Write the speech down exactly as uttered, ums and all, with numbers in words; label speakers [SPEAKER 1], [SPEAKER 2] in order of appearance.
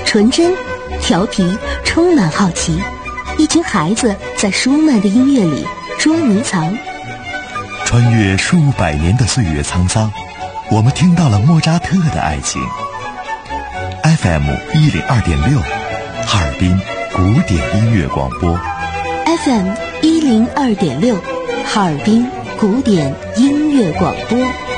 [SPEAKER 1] 纯真、调皮，充满好奇。一群孩子在舒曼的音乐里捉迷藏。
[SPEAKER 2] 穿越数百年的岁月沧桑，我们听到了莫扎特的爱情。F M 一零二点六，哈尔滨古典音乐广播。
[SPEAKER 1] F M 一零二点六，哈尔滨古典音乐广播。